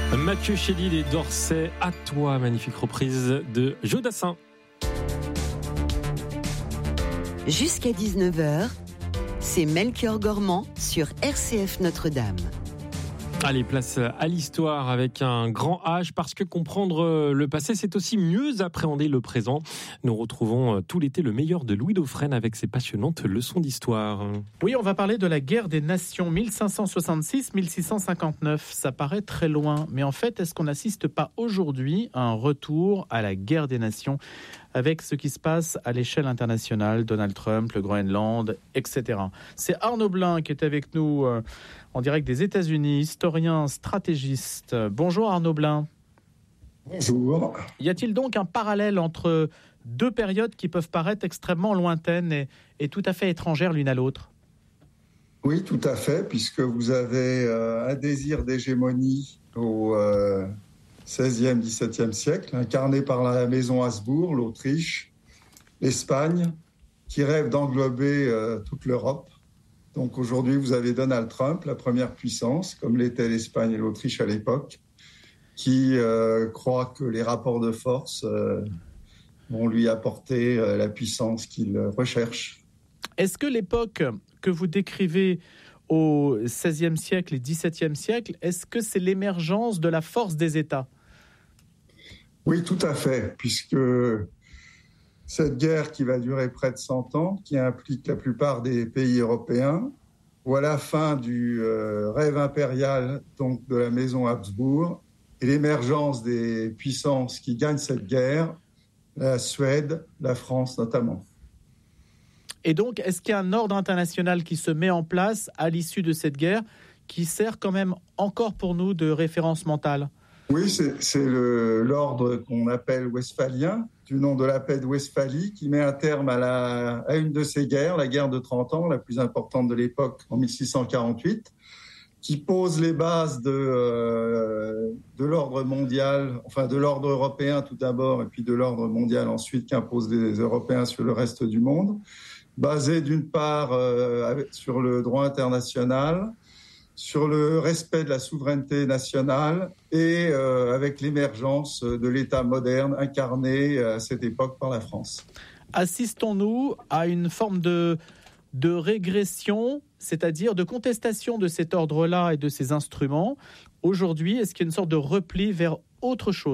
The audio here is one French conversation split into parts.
Mathieu Chédid et d'Orsay, à toi, magnifique reprise de Jodassin. Jusqu'à 19h, c'est Melchior Gormand sur RCF Notre-Dame. Allez, place à l'histoire avec un grand H, parce que comprendre le passé, c'est aussi mieux appréhender le présent. Nous retrouvons tout l'été le meilleur de Louis Dauphren avec ses passionnantes leçons d'histoire. Oui, on va parler de la guerre des nations 1566-1659. Ça paraît très loin, mais en fait, est-ce qu'on n'assiste pas aujourd'hui à un retour à la guerre des nations avec ce qui se passe à l'échelle internationale, Donald Trump, le Groenland, etc. C'est Arnaud Blin qui est avec nous en direct des États-Unis, historien, stratégiste. Bonjour Arnaud Blin. Bonjour. Y a-t-il donc un parallèle entre deux périodes qui peuvent paraître extrêmement lointaines et tout à fait étrangères l'une à l'autre ? Oui, tout à fait, puisque vous avez un désir d'hégémonie au XVIe, XVIIe siècle, incarné par la maison Habsbourg, l'Autriche, l'Espagne, qui rêve d'englober toute l'Europe. Donc aujourd'hui, vous avez Donald Trump, la première puissance, comme l'était l'Espagne et l'Autriche à l'époque, qui croit que les rapports de force vont lui apporter la puissance qu'il recherche. Est-ce que l'époque que vous décrivez au XVIe siècle et XVIIe siècle, est-ce que c'est l'émergence de la force des États ? Oui, tout à fait, puisque cette guerre qui va durer près de 100 ans, qui implique la plupart des pays européens, voit la fin du rêve impérial donc de la maison Habsbourg et l'émergence des puissances qui gagnent cette guerre, la Suède, la France notamment. Et donc, est-ce qu'il y a un ordre international qui se met en place à l'issue de cette guerre qui sert quand même encore pour nous de référence mentale ? Oui, c'est l'ordre qu'on appelle westphalien, du nom de la paix de Westphalie, qui met un terme à une de ces guerres, la guerre de 30 ans, la plus importante de l'époque, en 1648, qui pose les bases de l'ordre mondial, enfin de l'ordre européen tout d'abord, et puis de l'ordre mondial ensuite, qu'imposent les Européens sur le reste du monde, basé d'une part sur le droit international, sur le respect de la souveraineté nationale et avec l'émergence de l'État moderne incarné à cette époque par la France. Assistons-nous à une forme de régression, c'est-à-dire de contestation de cet ordre-là et de ces instruments. Aujourd'hui, est-ce qu'il y a une sorte de repli vers autre chose ?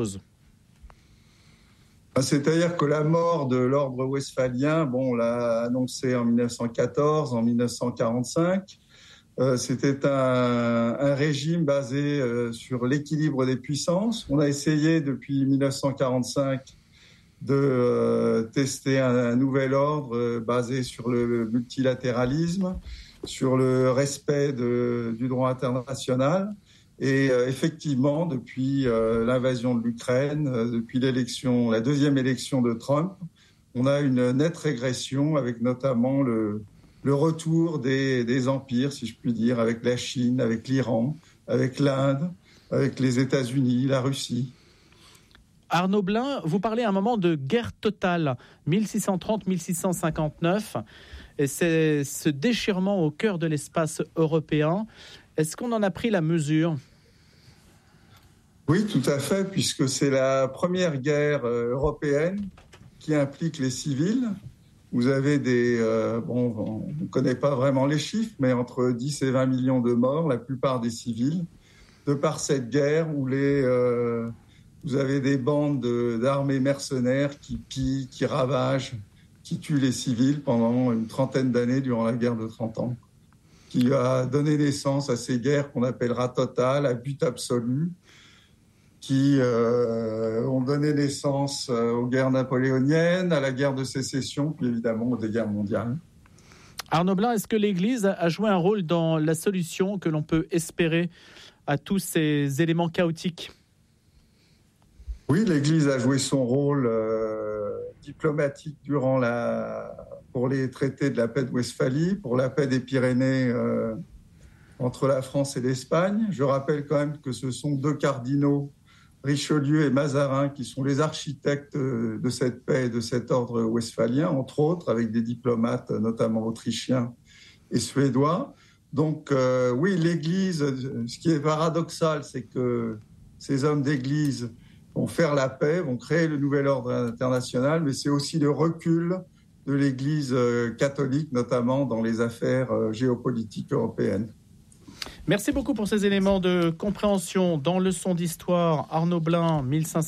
C'est-à-dire que la mort de l'ordre westphalien, on l'a annoncé en 1914, en 1945. C'était un régime basé sur l'équilibre des puissances. On a essayé depuis 1945 de tester un nouvel ordre basé sur le multilatéralisme, sur le respect du droit international. Et effectivement, depuis l'invasion de l'Ukraine, depuis la deuxième élection de Trump, on a une nette régression avec notamment le retour des empires, si je puis dire, avec la Chine, avec l'Iran, avec l'Inde, avec les États-Unis, la Russie. Arnaud Blin, vous parlez à un moment de guerre totale, 1630-1659, et c'est ce déchirement au cœur de l'espace européen. Est-ce qu'on en a pris la mesure ? Oui, tout à fait, puisque c'est la première guerre européenne qui implique les civils. Vous avez on ne connaît pas vraiment les chiffres, mais entre 10 et 20 millions de morts, la plupart des civils, de par cette guerre où vous avez des bandes d'armées mercenaires qui pillent, qui ravagent, qui tuent les civils pendant une trentaine d'années durant la guerre de 30 ans, qui a donné naissance à ces guerres qu'on appellera totales, à but absolu, qui ont donné naissance aux guerres napoléoniennes, à la guerre de sécession, puis évidemment aux guerres mondiales. Arnaud Blin, est-ce que l'Église a joué un rôle dans la solution que l'on peut espérer à tous ces éléments chaotiques ? Oui, l'Église a joué son rôle diplomatique pour les traités de la paix de Westphalie, pour la paix des Pyrénées entre la France et l'Espagne. Je rappelle quand même que ce sont deux cardinaux, Richelieu et Mazarin, qui sont les architectes de cette paix et de cet ordre westphalien, entre autres, avec des diplomates, notamment autrichiens et suédois. Donc oui, l'Église, ce qui est paradoxal, c'est que Ces hommes d'église vont faire la paix, vont créer le nouvel ordre international, mais c'est aussi le recul de l'Église catholique, notamment dans les affaires géopolitiques européennes. Merci beaucoup pour ces éléments de compréhension. Dans Leçon d'histoire, Arnaud Blin,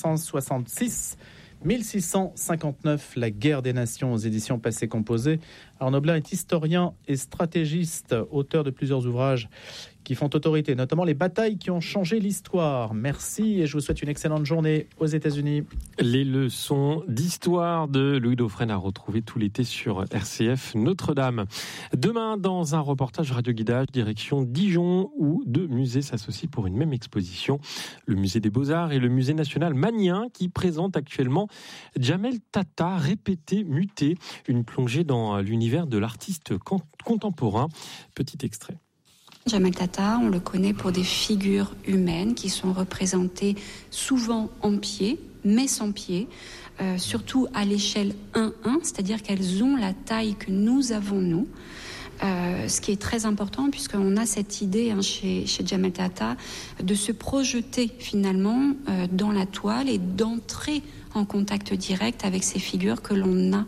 1566-1659, la guerre des nations aux éditions Passé Composé. Arnaud Blin est historien et stratégiste, auteur de plusieurs ouvrages qui font autorité, notamment les batailles qui ont changé l'histoire. Merci et je vous souhaite une excellente journée aux États-Unis. Les leçons d'histoire de Louis Dauphren à retrouver tout l'été sur RCF Notre-Dame. Demain, dans un reportage radio-guidage, direction Dijon, où deux musées s'associent pour une même exposition. Le musée des Beaux-Arts et le musée national Magnien, qui présentent actuellement Djamel Tata, répété, muté, une plongée dans l'univers de l'artiste contemporain. Petit extrait. Djamel Tata, on le connaît pour des figures humaines qui sont représentées souvent en pied, mais sans pied, surtout à l'échelle 1-1, c'est-à-dire qu'elles ont la taille que nous avons, nous. Ce qui est très important puisqu'on a cette idée chez Djamel Tata de se projeter finalement dans la toile et d'entrer en contact direct avec ces figures que l'on a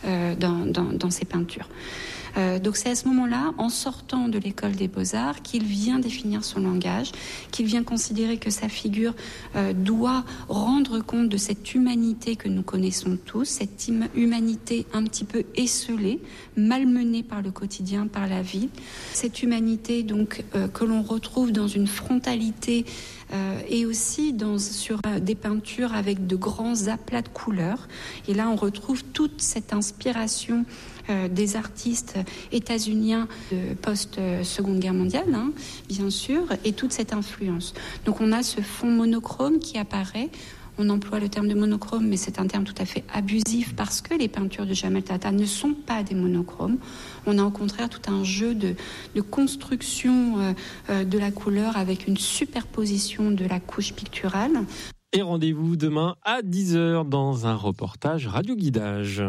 dans ces peintures. Donc c'est à ce moment-là, en sortant de l'école des Beaux-Arts, qu'il vient définir son langage, qu'il vient considérer que sa figure doit rendre compte de cette humanité que nous connaissons tous, cette humanité un petit peu esseulée, malmenée par le quotidien, par la vie. Cette humanité donc que l'on retrouve dans une frontalité et aussi sur des peintures avec de grands aplats de couleurs. Et là, on retrouve toute cette inspiration des artistes états-uniens de post-Seconde Guerre mondiale, bien sûr, et toute cette influence. Donc on a ce fond monochrome qui apparaît. On emploie le terme de monochrome, mais c'est un terme tout à fait abusif parce que les peintures de Djamel Tata ne sont pas des monochromes. On a au contraire tout un jeu de construction de la couleur avec une superposition de la couche picturale. Et rendez-vous demain à 10h dans un reportage radio-guidage.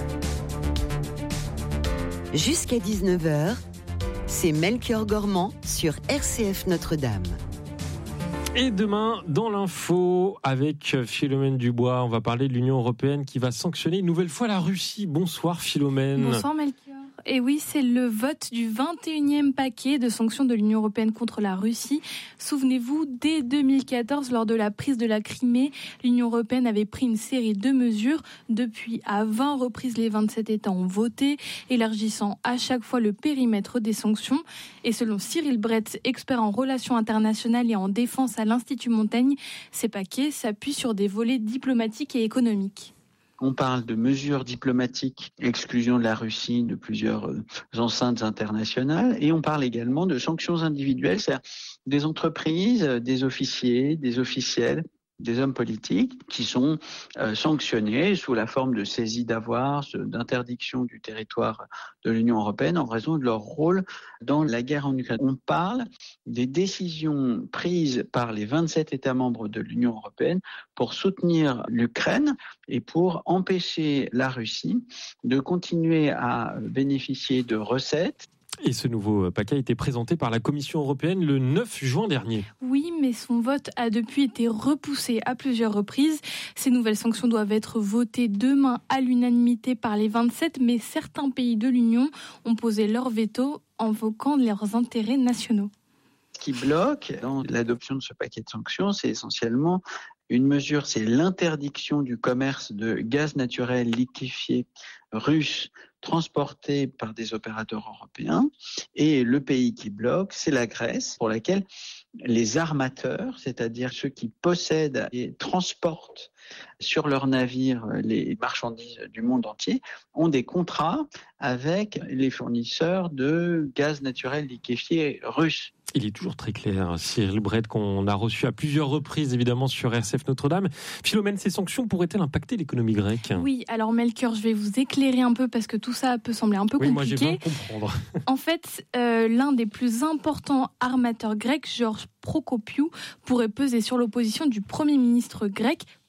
Jusqu'à 19h, c'est Melchior Gormand sur RCF Notre-Dame. Et demain, dans l'info, avec Philomène Dubois, on va parler de l'Union européenne qui va sanctionner une nouvelle fois la Russie. Bonsoir Philomène. Bonsoir Melchior. Et oui, c'est le vote du 21e paquet de sanctions de l'Union européenne contre la Russie. Souvenez-vous, dès 2014, lors de la prise de la Crimée, l'Union européenne avait pris une série de mesures. Depuis, à 20 reprises, les 27 États ont voté, élargissant à chaque fois le périmètre des sanctions. Et selon Cyril Brett, expert en relations internationales et en défense à l'Institut Montaigne, ces paquets s'appuient sur des volets diplomatiques et économiques. On parle de mesures diplomatiques, exclusion de la Russie de plusieurs enceintes internationales, et on parle également de sanctions individuelles, c'est-à-dire des entreprises, des officiers, des officiels, des hommes politiques qui sont sanctionnés sous la forme de saisie d'avoirs, d'interdiction du territoire de l'Union européenne en raison de leur rôle dans la guerre en Ukraine. On parle des décisions prises par les 27 États membres de l'Union européenne pour soutenir l'Ukraine et pour empêcher la Russie de continuer à bénéficier de recettes. Et ce nouveau paquet a été présenté par la Commission européenne le 9 juin dernier. Oui, mais son vote a depuis été repoussé à plusieurs reprises. Ces nouvelles sanctions doivent être votées demain à l'unanimité par les 27, mais certains pays de l'Union ont posé leur veto, invoquant leurs intérêts nationaux. Ce qui bloque dans l'adoption de ce paquet de sanctions, c'est essentiellement une mesure, c'est l'interdiction du commerce de gaz naturel liquéfié russe transporté par des opérateurs européens. Et le pays qui bloque, c'est la Grèce, pour laquelle les armateurs, c'est-à-dire ceux qui possèdent et transportent sur leurs navires les marchandises du monde entier, ont des contrats avec les fournisseurs de gaz naturel liquéfié russes. Il est toujours très clair, Cyril Brett, qu'on a reçu à plusieurs reprises, évidemment, sur RCF Notre-Dame. Philomène, ces sanctions pourraient-elles impacter l'économie grecque ? Oui, alors Melchior, je vais vous éclairer un peu parce que tout ça peut sembler un peu compliqué. Oui, moi j'ai besoin de comprendre. En fait, l'un des plus importants armateurs grecs, Georges Procopiou, pourrait peser sur l'opposition du Premier ministre grec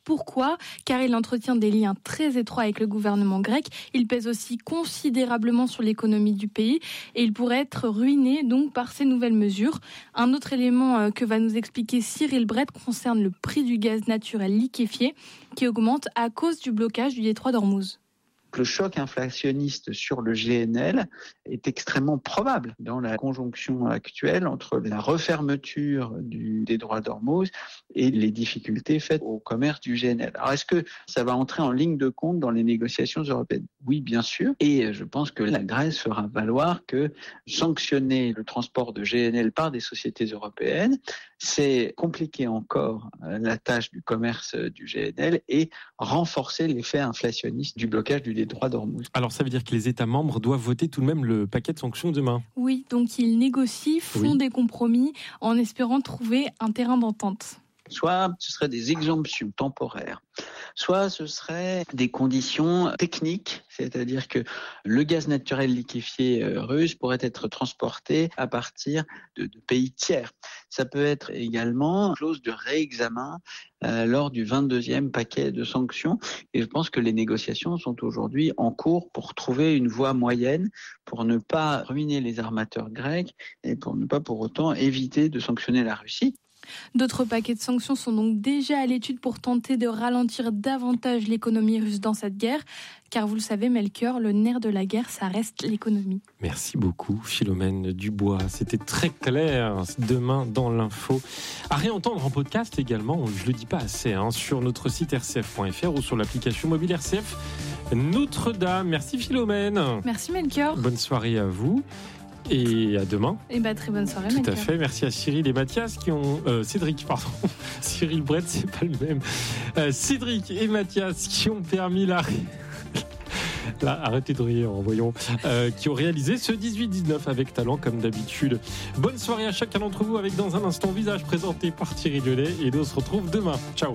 Pourquoi ? Car il entretient des liens très étroits avec le gouvernement grec. Il pèse aussi considérablement sur l'économie du pays et il pourrait être ruiné donc par ces nouvelles mesures. Un autre élément que va nous expliquer Cyril Brett concerne le prix du gaz naturel liquéfié qui augmente à cause du blocage du détroit d'Ormuz. Le choc inflationniste sur le GNL est extrêmement probable dans la conjonction actuelle entre la refermeture du détroit d'Ormuz et les difficultés faites au commerce du GNL. Alors, est-ce que ça va entrer en ligne de compte dans les négociations européennes ? Oui, bien sûr. Et je pense que la Grèce fera valoir que sanctionner le transport de GNL par des sociétés européennes, c'est compliquer encore la tâche du commerce du GNL et renforcer l'effet inflationniste du blocage du détroit d'Ormuz. Alors ça veut dire que les États membres doivent voter tout de même le paquet de sanctions demain ? Oui, donc ils négocient, font des compromis en espérant trouver un terrain d'entente. Soit ce seraient des exemptions temporaires, soit ce seraient des conditions techniques, c'est-à-dire que le gaz naturel liquéfié russe pourrait être transporté à partir de pays tiers. Ça peut être également une clause de réexamen lors du 22e paquet de sanctions. Et je pense que les négociations sont aujourd'hui en cours pour trouver une voie moyenne pour ne pas ruiner les armateurs grecs et pour ne pas pour autant éviter de sanctionner la Russie. D'autres paquets de sanctions sont donc déjà à l'étude pour tenter de ralentir davantage l'économie russe dans cette guerre. Car vous le savez, Melchior, le nerf de la guerre, ça reste l'économie. Merci beaucoup, Philomène Dubois. C'était très clair. Demain, dans l'info. À réentendre en podcast également, je ne le dis pas assez, sur notre site rcf.fr ou sur l'application mobile RCF Notre-Dame. Merci, Philomène. Merci, Melchior. Bonne soirée à vous. Et à demain. Très bonne soirée. Tout à fait. Merci à Cyril et Mathias qui ont... Cédric, pardon. Cyril Brett, c'est pas le même. Cédric et Mathias qui ont permis arrêtez de rire, voyons. Qui ont réalisé ce 18-19 avec talent, comme d'habitude. Bonne soirée à chacun d'entre vous avec dans un instant Visage présenté par Thierry Lyonnais. Et nous se retrouve demain. Ciao.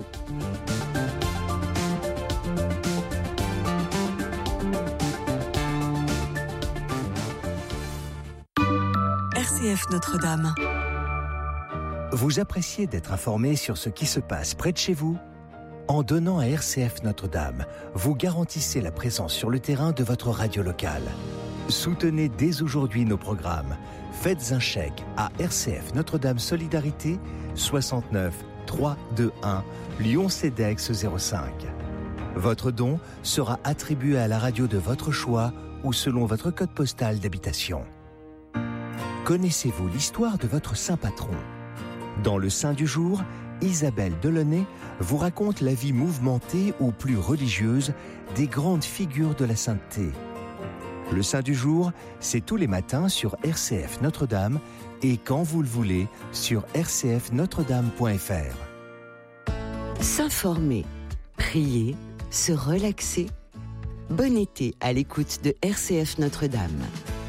RCF Notre-Dame. Vous appréciez d'être informé sur ce qui se passe près de chez vous ? En donnant à RCF Notre-Dame, vous garantissez la présence sur le terrain de votre radio locale. Soutenez dès aujourd'hui nos programmes. Faites un chèque à RCF Notre-Dame Solidarité 69 321 Lyon-Cedex 05. Votre don sera attribué à la radio de votre choix ou selon votre code postal d'habitation. Connaissez-vous l'histoire de votre saint patron ? Dans le Saint du jour, Isabelle Delaunay vous raconte la vie mouvementée ou plus religieuse des grandes figures de la sainteté. Le Saint du jour, c'est tous les matins sur RCF Notre-Dame et quand vous le voulez sur rcfnotredame.fr. S'informer, prier, se relaxer. Bon été à l'écoute de RCF Notre-Dame.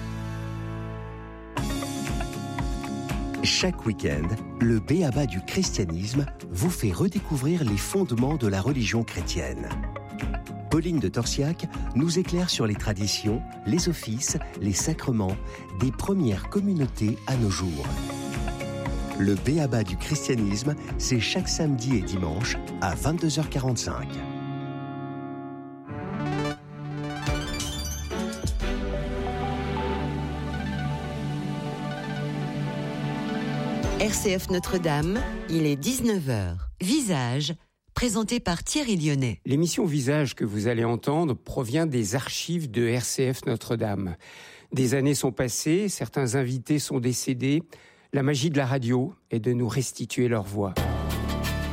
Chaque week-end, le b.a.-ba du christianisme vous fait redécouvrir les fondements de la religion chrétienne. Pauline de Torsiac nous éclaire sur les traditions, les offices, les sacrements des premières communautés à nos jours. Le b.a.-ba du christianisme, c'est chaque samedi et dimanche à 22h45. RCF Notre-Dame, il est 19h. Visage, présenté par Thierry Lyonnais. L'émission Visage que vous allez entendre provient des archives de RCF Notre-Dame. Des années sont passées, certains invités sont décédés. La magie de la radio est de nous restituer leur voix.